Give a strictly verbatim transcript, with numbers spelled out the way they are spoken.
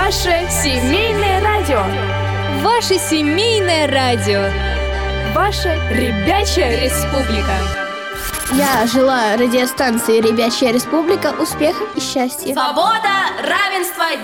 Ваше семейное радио. Ваше семейное радио. Ваша ребячая республика. Я желаю радиостанции «Ребячья республика» успехов и счастья. Свобода, равенство,